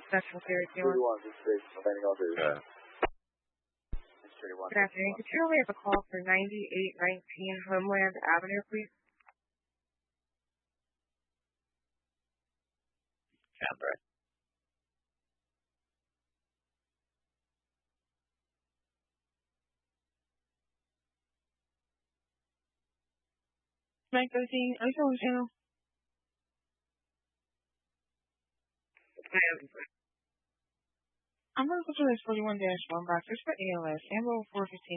National Series 31, this is landing on the Okay. Good afternoon. Could you only have a call for 9819 Homeland Avenue, please? Canberra. Mike 13, are you on the channel? I'm going to put you this 41-1 box. Just for ALS, Ambo 415.